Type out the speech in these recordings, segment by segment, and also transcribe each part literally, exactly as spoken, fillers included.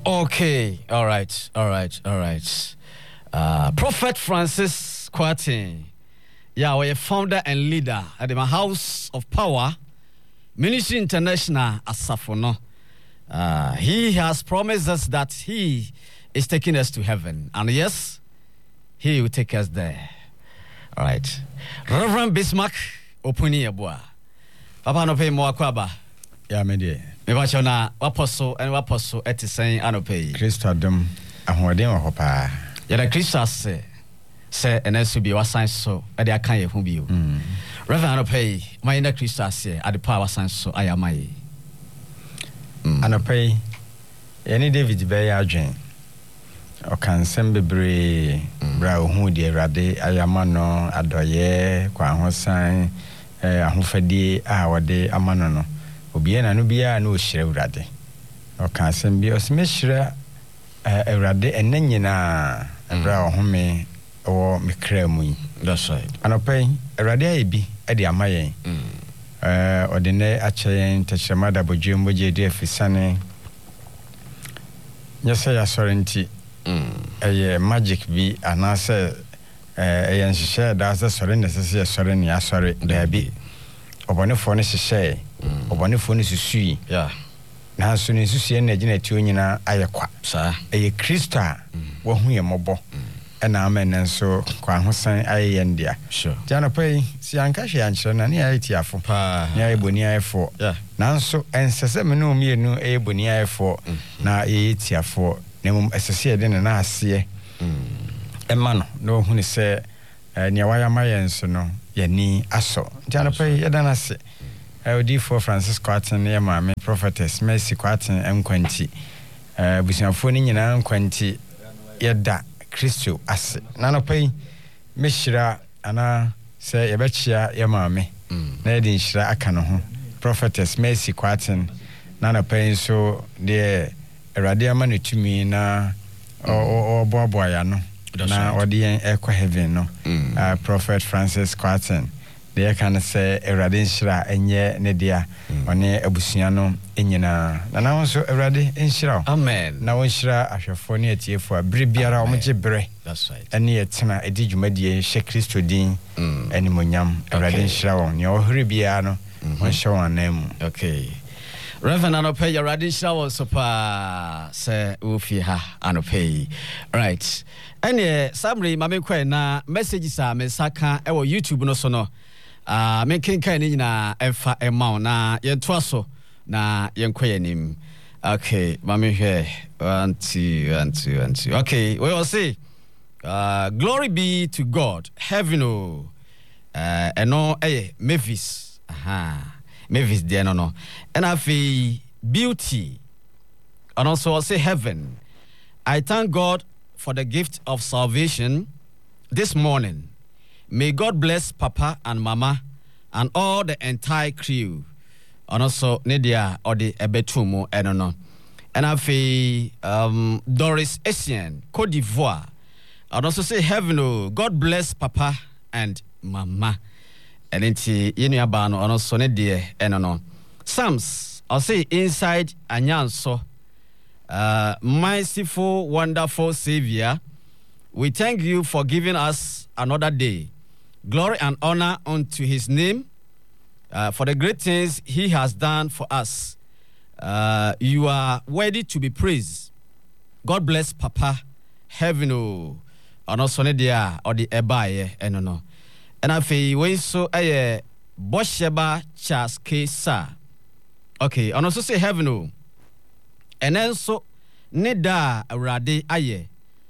Okay, all right, all right, all right. Uh, Prophet Francis Kwarteng, yeah, we're founder and leader at the House of Power Ministry International Asafono. Uh, he has promised us that he is taking us to heaven, and yes, he will take us there. All right, Reverend Bismarck Opuni Abua, Papa no pay more kwaba. Yeah, me dear. Me bacho na waposo and waposo eti saying anope. Christo Adam ahoden wa hopa. Ya da Christo say say enesu bi wasan so e de akan ye hu bi o. Reverend anope my na Christo say ade pa wasan so ayamai. Anope yani David be ya adwen. O kan sem bebre bra ohu de Awurade ayama no adoye kwa hosan eh ahofadie a wode amano no. Obiye na no bia na o hyire Awurade. O kan sem bi o sme hyire Awurade enanyina bra ohome o mekra mu yi. That's right. Anope Awurade ayebi e de amayen. Eh odine acheyen techemada bojumboje de fisane. Nyese ya sorenti. Mm. Eye magic bi anase eh eye nhihye da se sore nesese sore ne asore da bi. Obonefo ne hihye. Obonefo ne susui. Yeah. Na so ne susui na gina ti onyina ayekwa. Sa. Eye Krista wo hu ye mobo. Ena amen so kwa hosan aye ndia. Sure. Jana pay si anka hwe ankyere na ne aye tiafo. Pa. Ne aye boni ayefo. Yeah. Nanso ensese me no mienu aye boni ayefo na aye tiafo. Nemum esese de na ase emma no no hu ne se ne waya mayenso no yani aso jana pay yeda na se odi for Francis Kwarteng ne maame prophetess Mercy Kwarteng enkwanti eh busiafo ni nyina enkwanti yeda Kristo ase na no pay mehira ana se yebechia ye maame na yedi nhira aka no ho prophetess Mercy Kwarteng na no pay so de Awurade ama no tumi na o boaboa ya no na odi en ekwa heaven no uh, Prophet Francis Kwarteng de kan say Awurade nhira enye ne dia one abusua no enyina na na so Awurade nhira amen na won nhira ahwefo ne atiefo abire biara o mje bere that's right ene yetena edi dwumadie hye Kristo din animonyam Awurade nhira won ne ohre biara no won hye won anam okay Reverend Anope, your radisha was super se ufi ha Anope. Right. Any summary mame kwen na messages a me saka e wo YouTube no so no. Ah me kenkan ni na emfa ema na yentoa so na yenkwa yanim. Okay, mame hwe one two one two one two. Okay, we will say uh glory be to God. Heaven oh. Uh eno eh Mavis. Aha. Mavis de no no. And I feel beauty. And also I'll say heaven. I thank God for the gift of salvation this morning. May God bless Papa and Mama and all the entire crew. And also Nidia or the Ebetumo and no. And I feel um Doris Essien, Côte d'Ivoire. And also say heaven oh, God bless Papa and Mama. And enti yenu abano ono sone die eno no Psalms I'll say inside anyanso uh merciful wonderful savior, we thank you for giving us another day. Glory and honor unto his name uh, for the great things he has done for us. Uh, you are worthy to be praised. God bless Papa heaven oh ono sone dia or the ebaye eno no. And I feel we so a Bosheba Charles Kesa. Okay, and also say heaven oh. And then so Neda Rade Aye.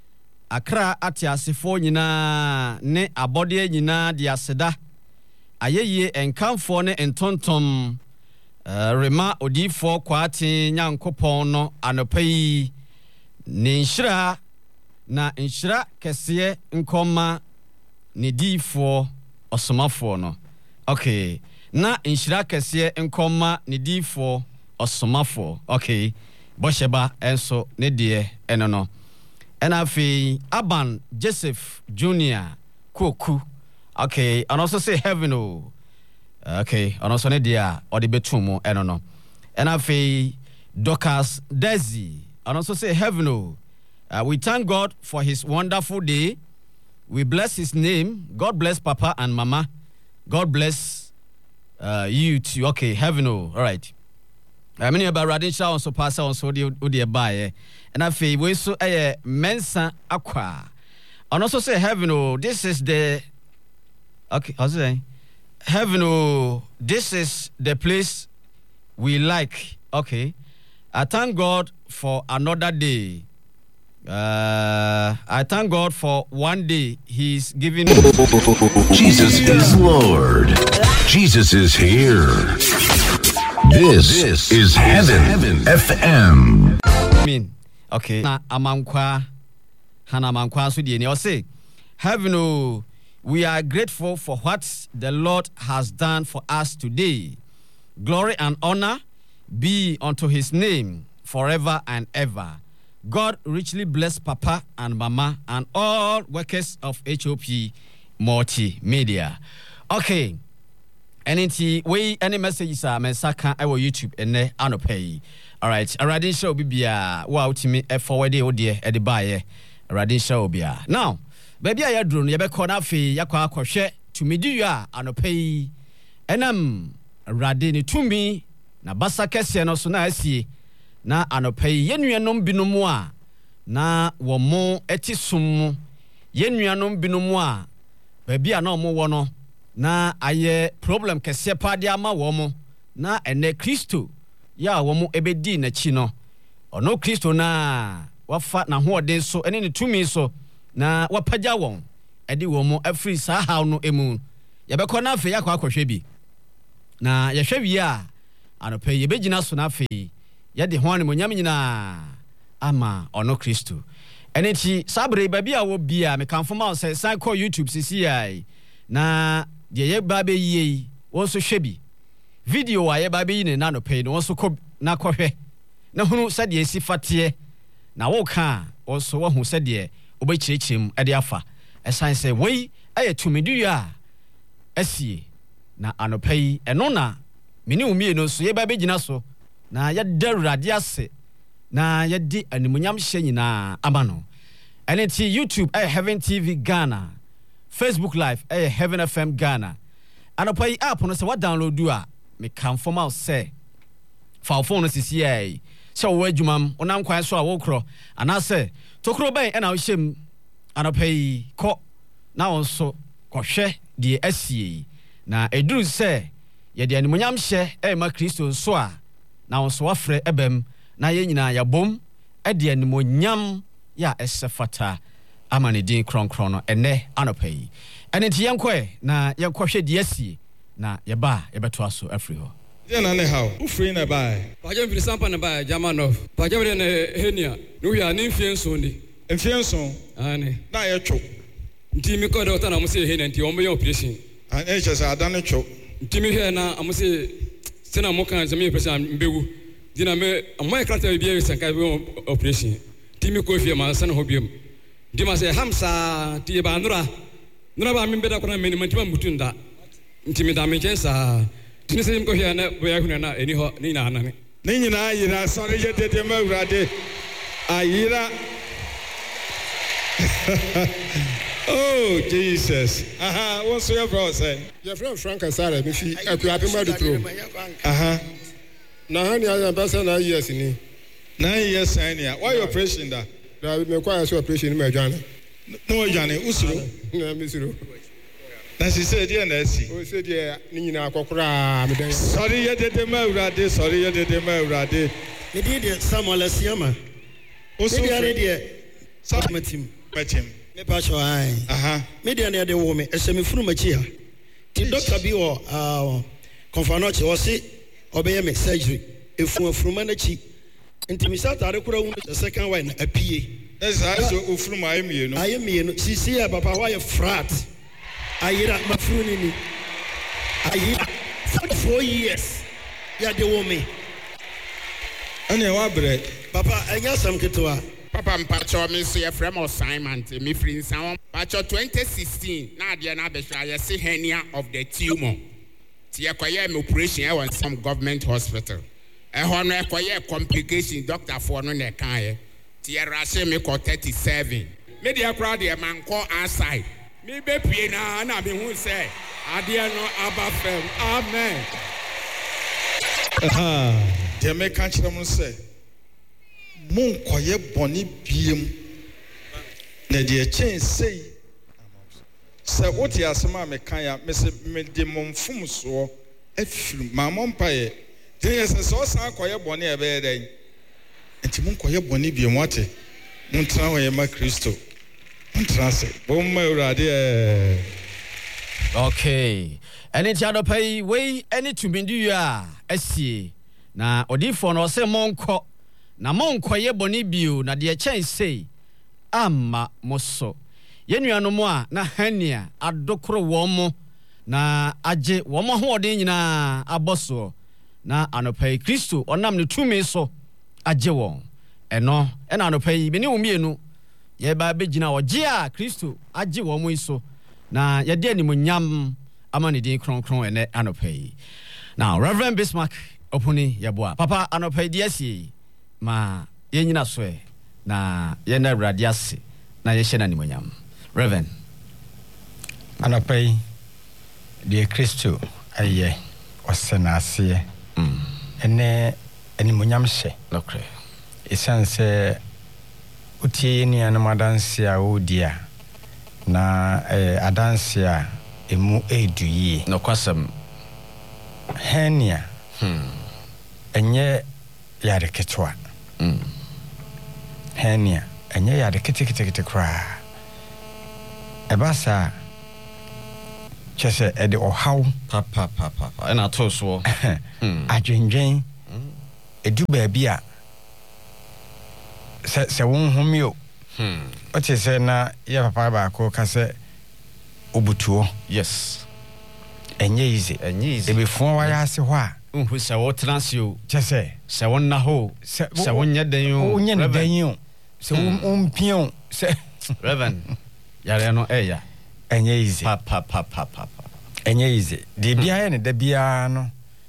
Akra atiasifo nyina ne abode nyina dia seda. Ayeye enkamfo ne entontom uh, rema odifo Kwarteng Nyankopon no anopai ne nhyira na nhyira kese nkoma ne difo osomafo no. Okay. Na nhyira kese nkoma ne difo osomafo. Okay. Bosheba enso ne die eno no. And afi Aban Joseph Junior Koku. Okay. And also say heaven oh. Okay. And also ne dia or the betumo eno no. And afi Dokas Desi and also say heaven. Oh, uh, we thank God for His wonderful day. We bless His name. God bless Papa and Mama. God bless uh, you too. Okay, heaven. Oh, all right. I mean about Radisha also pass on so the the buy. And I feel we so a mensa aqua. And also say heaven. Oh, this is the okay. How's it saying? Heaven. Oh, this is the place we like. Okay. I thank God for another day. Uh, I thank God for one day He's giving me. Jesus is Lord. Jesus is here. This, this is Heaven, Heaven F M. I mean, okay. Na amankwa, hana amankwa so die ne o say, heaven, oh, we are grateful for what the Lord has done for us today. Glory and honor be unto His name forever and ever. God richly bless Papa and Mama and all workers of H O P Multimedia. Okay. Any way any messages are mesaka I will YouTube and ne anopay. All right. Already show bibia wow to me forward the dear at the buyer. Already show bia. Now, baby I drone ya be corner fee yakwa kwhwe to me do ya anopay. Enam radini to me na basa kese no so na asie. Na anopay yenuanom binom a na wo mo eti som yenuanom binom a baby a na mo wo no na aye problem kese pa dia ma wo mo na ene Kristo ya wo mo ebedi na chi no ono Kristo na wafa na hoɔden so ene ne tumi so na wapagya won edi wo mo afri sa haw no emu yɛbɛkɔ na afi yakɔ akɔhwɛ bi na yɛhwɛ wi a anopay yɛbɛgyina so na afi yɛde ho ane monyam nyina ama ono Kristo ene ti sabre baby a wo bia me kanfo ma sɛ san kɔ YouTube sisi ai na de ye ba be yi won so hwɛ bi video a ye ba be yi ne na no pay no won so kɔ na kɔhwɛ na hunu sɛ de esi fateɛ na wo ka won so wo hu sɛ de obɛkyerɛkyerɛm ɛde afa ɛsan sɛ wei ɛyɛ tumidu a asie na anopay ɛno na meni umie no so ye ba be gyina so na yɛda Awurade ase na yɛde animunyam hyɛ nyinaa ama no ɛne ti YouTube ɛyɛ Heaven T V Ghana, Facebook Live ɛyɛ Heaven F M Ghana. Anopay app no sɛ wa download do a me kan form out sɛ fa phone no sisi ai sɛ wo adwumam onam kwan so a wo kro ana sɛ tokro bɛn ɛna wo hyɛm anopay kɔ na wo so kɔhwɛ de asie na eduru sɛ yɛde animunyam hyɛ ɛyɛ ma Kristo so a na wo so wafrɛ ebem na yɛ nyinaa yɛbom ɛde animunyam ya ɛsɛfata ama ne din kronkron no ɛnɛ anopay ɛne nti yɛnkɔɛ na yɛnkɔhwɛ de asie na yɛba yɛbɛto aso afri hɔ. Jena ne how u free na bai paje mfiri sampa na bai Germanov paje mfiri na henia no hia ne mfie nso ni mfie nso ane na yɛ two nti mi kɔ doctor na mo se henia nti o mo yɛ operation an e kyɛ sɛ adane two nti mi hɛ na mo se sena mo kan sɛ me operation mbewu dina me mo yɛ krata bi e sanka bi operation nti mi kɔ fie ma sɛ ho biem nti ma sɛ hamsa ti ba nura nura ba mi beda kɔ na me ni nti ma mutunda nti mi da me kyɛnsa tini sɛ mkɔ hia na bɛyɛ hunu na ɛni hɔ ne nyinaa nane ne nyinaa yira sɔre yɛ dede ma Awurade ayira oh Jesus aha wo so yɛ frɔ sɛ yɛ frɛ Frank Asare me fi akuape ma do tro aha na ha ni ayan pasa na years ni nine years ania why your operation da da me kwa so operation ma adwane no adwane usuro na me suro na si se dia na asi o se dia ni nyina akokora me den sorry ye dede ma Awurade sorry ye dede ma Awurade me di de Samuel Asiama o so dia ne dia Samatim matim me pa so ai aha me dia ne de wo me ese me furu machi ha ti doctor bi wo ah konfanoche o se obeye me surgery efu afuruma na chi nti mi satare kura wu the second one na apie esa so ofuru ma ayemie no ayemie no sisi ya papa wa ye frat ayira mafuru ni ni ayira forty-four years ya de wo me ane wa bre papa enya sam ketwa papa mpacho me so ye frem assignment me free nsan pacho twenty sixteen na ade na abehwa ye se hernia of the tumor ti ye kwaye me operation e won some government hospital ɛhɔ no ɛkɔyɛ complication doctor for no na ɛkaeɛ ti yɛrase me kɔ thirty-seven me deɛ koraa deɛ mankɔ outside me bɛpie na na mehu sɛ adeɛ no aba fam amen deɛ meka kyerɛ mo sɛ monkɔyɛ bɔne biem na deɛ kyɛn sei sɛ wote asɛm a meka ya mese mede mo mfomsoɔ afiri maamɔ mpaeɛ deɛ yɛ sɛ sɛ ɔsan kɔyɛ bɔne a ɛbɛyɛ dɛn nti monkɔyɛ bɔne biem wate montena hɔ yɛ ma kristo montena sɛ bɔmma awurade ɛɛ okay ɛne nti adɔpa yi wei ɛne tumidi a asie na ɔdifoɔ no ɔsɛ monkɔ na monkɔyɛ bɔne bio na deɛ kyɛn sei amma mo so yɛnuanom a na hania adokoro wɔn mo na agye wɔn ahoɔden nyinaa abɔ soɔ na anɔpa yi kristo ɔnam ne tumi so agye wɔn ɛno ɛna anɔpa yi bene wo mmienu yɛba bɛgyina ɔgye a kristo agye wɔn mo yi so na yɛde animonyam ama ne din kronkron ɛnɛ anɔpa yi now Reverend Bismarck Opuni yɛboa papa anɔpa yi deɛ asie ma yɛnyina so ɛ na yɛna awurade ase na yɛhyɛ no animonyam Reverend anɔpa yi deɛ kristo ayɛ ɔsɛ n'aseɛ ɛnɛ animonyam hyɛ okay ɛsiane sɛ wotie nuanom adanse a wɔdi a na eh, adanse a ɛmu ɛdu yie nokwasɛm hania ɛnyɛ yare ketewa hania ɛnyɛ yare ketekete koraa ɛba saa kyɛ sɛ ɛde ɔhaw papa papa ɛna ato soɔ adwendwen ɛdu baabi a sɛ sɛ wonhome o ɔte sɛ na yɛ papa baako ka sɛ obutuo yes ɛnyɛ easy ɛnyɛ easy ɛbɛfua wayɛ ase hɔ a unhu sɛ wɔtena se o kyɛ sɛ sɛ wonna hɔ sɛ wonyɛ den o wonyɛ ne den o sɛ wompia o sɛ Reverend yare no ɛya ɛnyɛ easy pa pa pa pa pa ɛnyɛ easy deɛ biara ne da biara no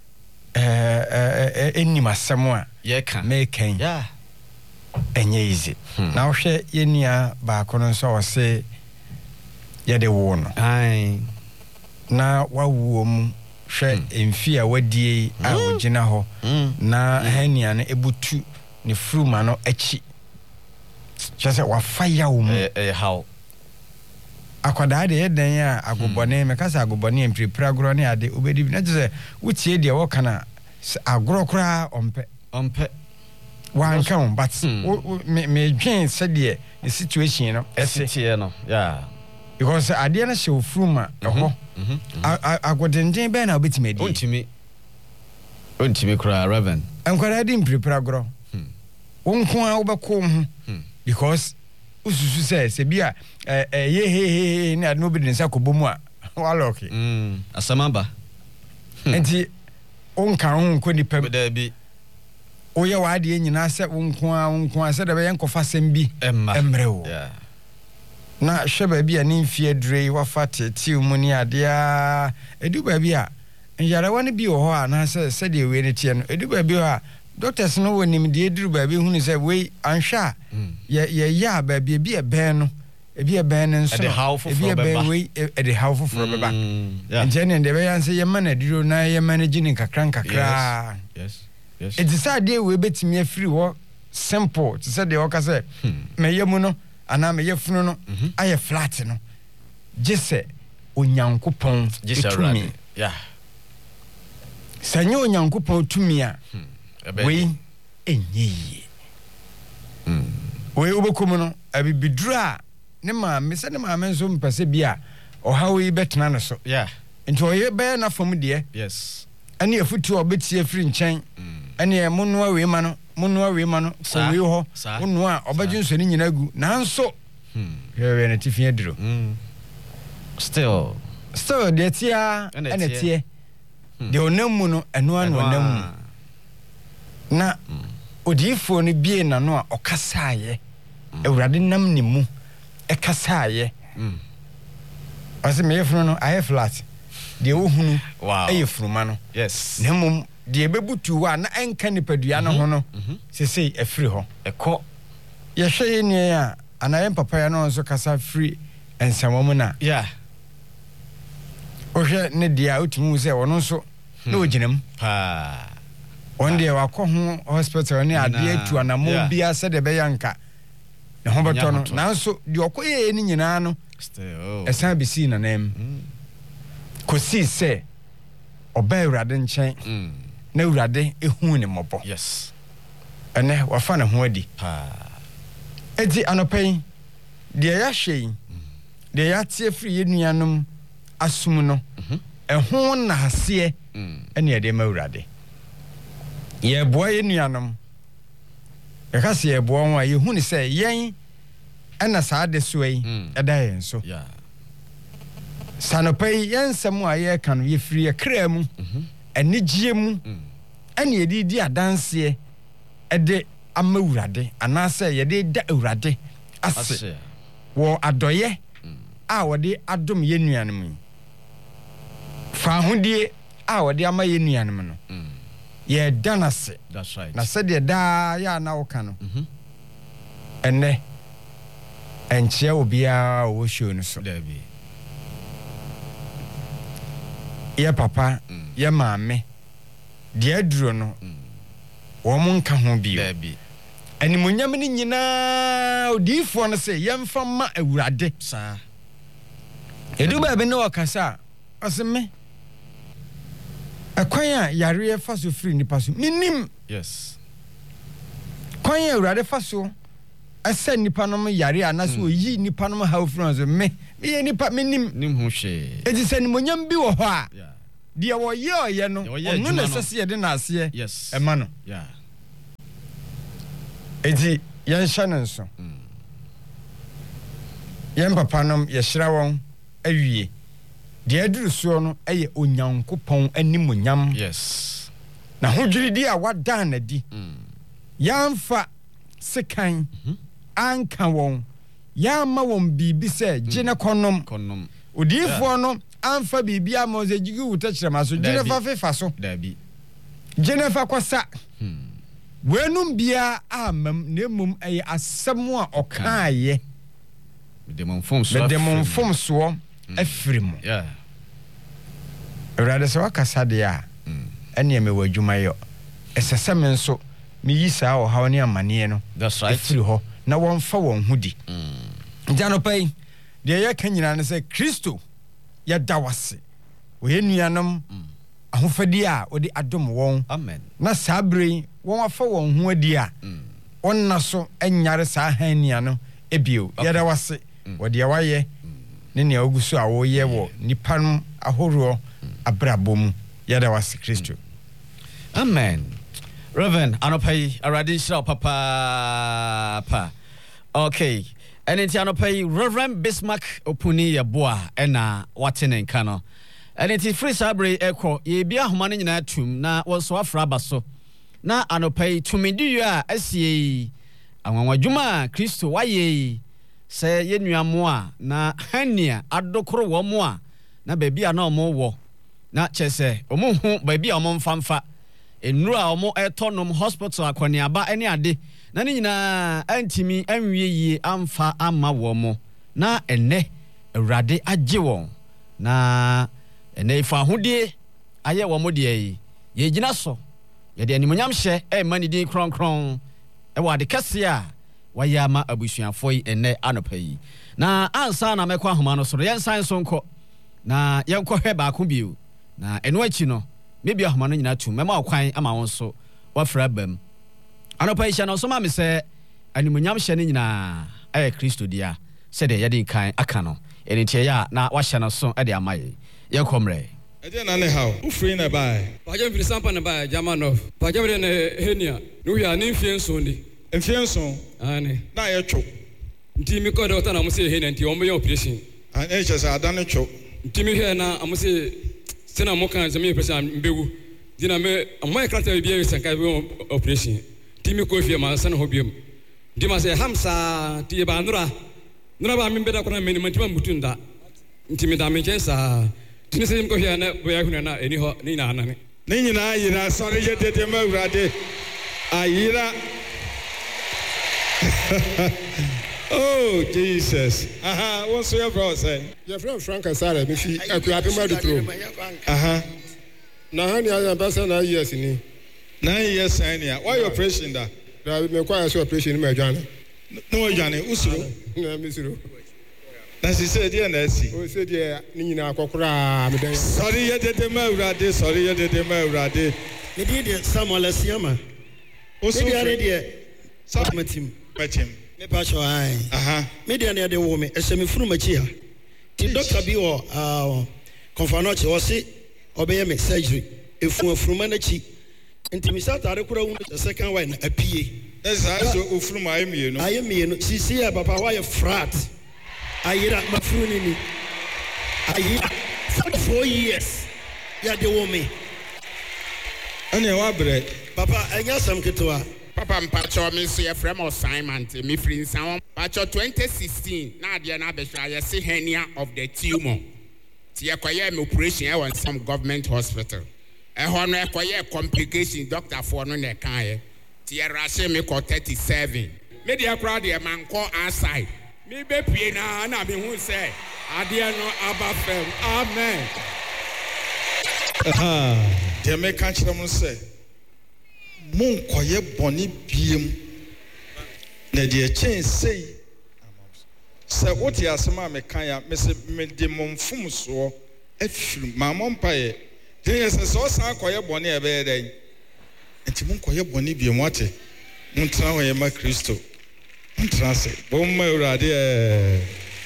ɛɛ ɛnim asɛm a yɛka mɛkan yeah ɛnyɛ easy na wohwɛ yɛnua baako no nso ɔse yɛde wo no ai na wawuo mu hwɛ mfi a wadie a wogyina hɔ na hania no ebutu ne furuma no akyi kyɛ sɛ wafa yawo mu ɛyɛ how akwadaa de yɛdan a agobɔne meka sɛ agobɔne mpirepira agorɔ ne ade wobɛdi bi na kyɛ sɛ wotie deɛ wɔka no agorɔ koraa ɔmpɛ ɔmpɛ wanka wo but medwen sɛdeɛ ne situation no ɛsiteɛ no yeah because adeɛ no hyɛ wo furuma ɛhɔ agodenden bɛɛ na wobɛtumi adi ɔntumi ɔntumi koraa Reverend nkwadaa de mpirepira agorɔ wo nko a wobɛkɔ wo ho because ususu sɛ sɛ bi a ɛyɛ hehehe ne ade no wobɛde ne nsa kɔbɔ mu a walɔke asɛm aba nti wonka ho nkɔ nipa mu daabi woyɛ w'adeɛ nyinaa sɛ wo nko a wo nko a sɛ dɛ bɛyɛ nkɔfa sɛm bi mmerɛ wo na hwɛ baabi a ne mfie adurei wafa tetew mu ne adeɛ a ɛdu baabi a nyarewa no bi wɔ hɔ a anaasɛ sɛdeɛ wei no teɛ no ɛdu baabi hɔ a doctors no wɔ nimdeɛ duru baabi hunu sɛ wei anhwɛ a yɛyɛ a baabi ebi ɛbɛn no ebi ɛbɛn no nso ebi ɛbɛn wei ɛde haw foforɔ bɛba nti ɛne deɛ ɛbɛyɛ sɛ yɛma no aduro na yɛma no gye ne nkakra nkakraa ɛti sɛ adeɛ wei bɛtumi afiri hɔ simple te sɛ deɛ wɔka sɛ mɛyɛ mu no anaa mɛyɛ funu no ayɛ flat no gye sɛ onyankopɔn tumi sɛ nyɛ onyankopɔn tumi a wei ɛnyɛ yie wei wobɛkɔ no abibiduru a ne maame sɛ ne maame nso mpɛ sɛ bi a ɔhaw yi bɛtena no so nti ɔyɛ bɛyɛ n'afam deɛ ɛne afutuo a ɔbɛtie firi nkyɛn ɛne monoa wei ma no monoa wei ma no kɔ wei hɔ wonoa a ɔbɛgye nso ne nyina gu nanso hwɛwɛ no tifi aduro still still deɛ tia ɛna teɛ deɛ ɔnam mu no ɛnoa na ɔnam mu na odiyifoɔ no bie n'ano a ɔkasaayɛ awurade nam ne mu ɛkasaayɛ ɔsɛ meyɛ funu no ayɛ flat deɛ wohunu ɛyɛ furuma no na mmom de bebutu wa na enka nipadua no ho no sesei afiri ho ekọ ye hwe ni a anaye papa ya no nso kasa free ensamom na yeah ohwe ne dia otumu se wono nso na oginam pa on dia wakọ ho hospital ni ade atu anamo bia se de be yanka ne ho beto no nanso de okoye ni nyina no still esan bisi na nem kosi se oba Awurade nchen na Awurade ehu ne mobo yes ene wafa ne ho adi pa edi anopai de ya hwei de ya tie free yenuanom asum no eho na hase ene de ma Awurade ye boa yenuanom e ka se ye boa won a ye hu ni se yen ena saa de so yi eda yen so yeah sanopai yen sam a ye kan ye free ye kra mu eni gie mu ene ye di di adanse ede ama Awurade anase ye de da Awurade ase wo adoye a wo de adom ye nuanom fa hodie a wo de ama ye nuanom no ye danase that's right na se de da ya na wo kan no enne enche obia wo show no so dabi ye papa ye maame de aduro no wo mo nka ho bio dabi animonyam ni nyina odifo no se yemfa ma Awurade sa edu ba be no wakasa oseme akwan a yare fa so free nipa so minim yes kwan a Awurade fa so asa nipa no yare anaso oyi nipa no ha ofran so me me nipa minim nim ho hwe edi se animonyam bi wo ho a yeah de wo ye oye no ono na sese ye de na ase yes ema no yeah edi yan shanenso yan papa nom ye hira won awie de aduru so no eye onyankopon animonyam yes na hodwiridi a wada na di yamfa sekan anka won yama won bibi se gine konom konom odifo no amfa bibi amoze jigi wuta kirema so gine fa fefa so dabi gine fa kosa wenum bia amam nemum eye asem a okaaye de monfom so de monfom so afirimu yeah Awurade se wakasa de a ene me wadwuma yo esesem nso me yisa o hawo ne amane no that's right efiri ho na wonfa won hudi njano pai de ye kanyina ne se Kristo ya dawase we nuanom ahofadi a odi adom won amen na sabre won afa won ho adi a onna so anyare sa hania no ebio ya dawase wodi ya waye ne ne ogusu a wo ye wo nipa no ahoro abrabom ya dawase Kristo amen Reverend anopai Awurade shira papa pa okay ene ti anopai Reverend Bismarck Opuni yeboa ena watene nka no ene ti free sabre ekọ ye bia homa no nyina tum na wonso afra abaso na anopai tumidiyo a asie anwanwadwuma Kristo waye se yenuamo a na hania adokoro wo mo a na baabi a na omo wo na chese omo hu baabi a omo mfamfa enura omo etonom hospital akoniaba ene ade na ni nyina antimi anwie yie amfa ama wo mo na enne Awurade agye won na enne ifa hodie aye wo mo de yi ye gina so ye de animonyam hye e mani din kronkron e wa de kese a wayama abusuafo yi enne anopa yi na ansa na mekwa homa no so yen san so nko na yen kɔ hwɛ baako bio na eno achi no mebi ahoma no nyina tum mema okwan ama won so wafra bam anopa yi hye no so ma me sɛ animonyam hye ne nyina aye Kristo dia sɛ de yɛde kan aka no eni tie ya na wahye no so e de amaye yen kɔmrɛ ɛde na ne haw ufree na bae Paja mfiri sampa na bae Germanov Paja mfiri na henia no hwɛ ne mfie nso ndi mfie nso ane na yɛ two nti mi kɔ dɔkta na mo se henia nti ɔmo yɛ operation an e kyɛ sɛ ada ne two nti mi hwɛ na amo se se na mo kan sɛ mi pɛsɛ mbewu dina me amo yɛ krata bi yɛ sanka bi operation nti mi kɔ fie ma sɛ na ho biem nti ma sɛ hamsa ti ba nura nura ba mi bɛda kɔ na meni mantima mutunda nti mi da mi kyɛn sa tini sɛ mi kɔ hwɛ na bɔ yɛ hunu na eni hɔ ni na anane ne nyinaa yira sɔre yɛ dede ma awurade ayira oh Jesus aha what's your bro say your friend Frank Asare me fi akuape madutro aha na hani ayan person na years ni nine years ania why your operation da da me kwa so operation ma adwana no adwane usuro na me suro na si say dia na si o say dia ni nyina akokora me dan sorry ye dede ma awurade sorry ye dede ma awurade me dia Samuel Asiama o so dia dia Samuel Machim me pa so ai aha me dia na de wo me ese me funu machi ha ti doctor bi wo ah konfanoche wo se obeye me surgery efu afuruma na chi ntimi satare kura wu the second one apie esa so ofuruma ayemie no ayemie no sisi ya papa why frat ayira mafuru ni ayira forty-four years ya de wo me ane wa bre papa anya sam ketwa Papa mpacho me so ye frem assignment me free nsan pacho twenty sixteen na ade na abehwa ye se hernia of the tumor ti ye koye me operation e won some government hospital e ho no e koye complication doctor for no na kan ye ti ye rase me ko thirty-seven me de akra de man ko outside me be pie na na me hu say ade no aba fem amen ah de me kan kire mo say mon koye boni biem na de chen sei se woti asema me kan ya me se me de momfum so afiri mamon paye de yes so san koye boni e be den enti mon koye boni biem wate mon tra ho ye ma Kristo mon tra se bom ma urade eh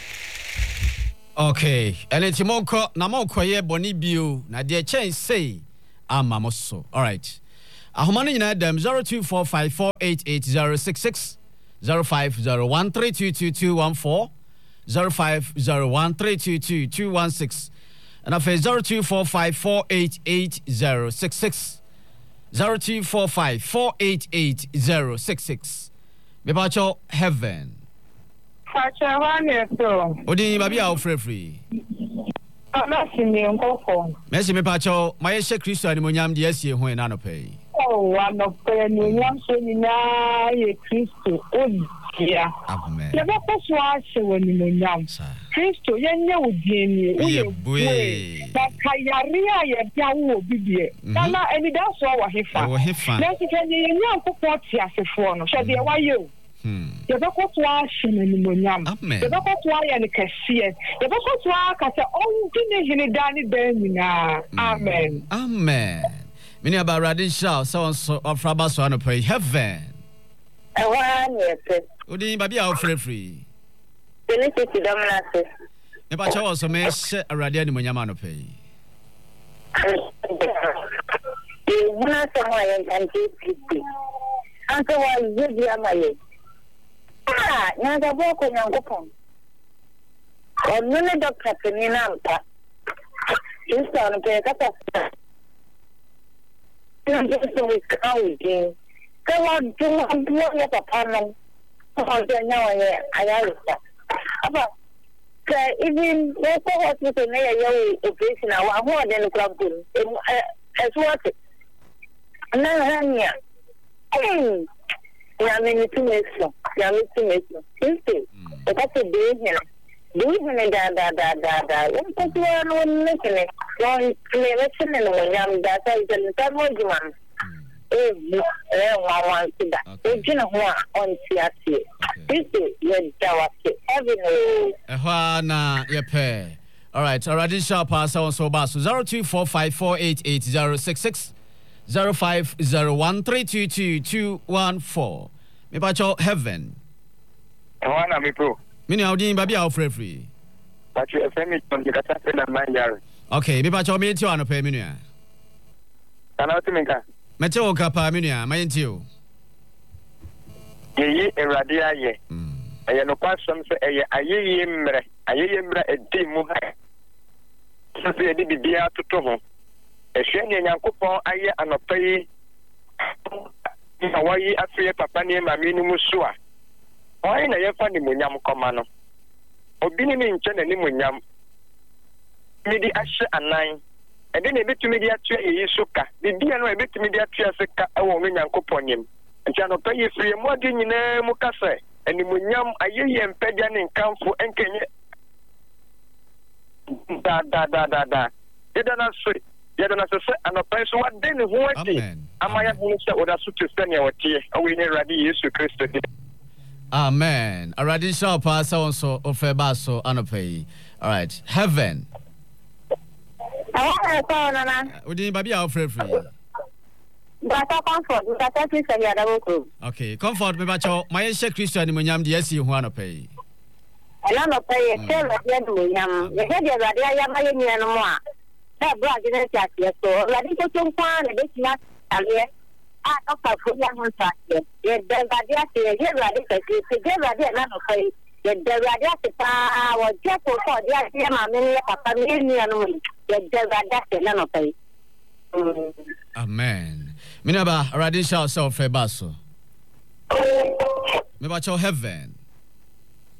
okay ene ti monko na mon koye boni bio na de chen sei ama mo so all right Ahomani nyina dem zero two four five four eight eight zero six six zero five zero one three two two two one four zero five zero one three two two two one six and afa zero two four five four eight eight zero six six zero two four five four eight eight zero six six Bebacho Heaven Facha wane so Odi babi a free free Amasi mi nkofo Merci Bebacho maye she Kristo ani monyam de asie ho na no pay Oh, one of the William Sonina, ye Christo, Odia. Amen. The Baptist was when you know, Christo, you know, Jamie, but Kayaria, ye Yawo, Bibia. Nana, and that's all he found. Let's get the young support as a phone, shall be why you. The Baptist was in Munyam. The Baptist was and the cashier. The Baptist was at the own dinner in Danny Benina. Amen. Amen. Many about Radisha, so so of Frabaso and pay heaven. A one, yes. Would you be out free free? Benefit to Dominus. If I also may set a radian when Yamano pay. You want someone and fifty. Uncle was good, Yamaye. Ah, now the walk on your open. Or none of Doctor Penina. You saw a pair. I'm just always counting. Come on, do not blow your papa. Oh, no, I have even the hospital near your operation. I want more than a club as what it. Now, Hania. Hey, I mean, to make so. I mean, to make so. Fifty. But that's a day here. Do you mean that, that, that, that, that? What do you want to make it? Long election and when I'm that I can tell you, man. Eh, one to that. They didn't want on C R T. This is your Jawaki. Every Ehwana, your pair. All right, already sharp pass on so bass zero two four five four eight eight zero six six zero five zero one three two two two one four. Me bacho heaven. Ehwana me pro. Mini audin baby out free free. But you femi on the kata na manja. Okay, me bacho me tio anope me nua. Kana otimenka. Me tio kapa me nua, my ntio. Yeyi erade aye. Mm. Eye no pasam se eye ayeye mre, ayeye mre edi mu ha. So se edi bibia toto ho. Ehwe ne Nyankopon aye anopa yi. Na wayi afie papa ne mami no muso a. Oyi na yefa ni munyam koma no. Obi ni mi nche na ni munyam. Mi di ahye anan and then a bit to media tree is suka. The dear no a bit to media tree as a woman and couponium. And Jano pay free more than you know, Mukase, and the Munyam, a ye and Pedian in Campo and Kenya. Da da da da da. You don't know, sweet. You don't know, and a person what then who I did. Am I a minister or a suit to send your tea? Are we near Radi Yesu Christ? Amen. A radical pass also of a basso anopay. All right. Heaven. Would you be our free free? Okay, comfort me, but my share Christian Munyam, the S. You want to pay. I don't pay a share of Yam. The head of Radia Yamayan. That brought the chat, so Radical to find a bit not I don't put young on track. Yet, the Radia, the Radical, the Radia, not pay. The Radia, was just for the idea, Mamma, Papa, million. Amen. Minaba, Radisha, so Febaso. Maybe heaven.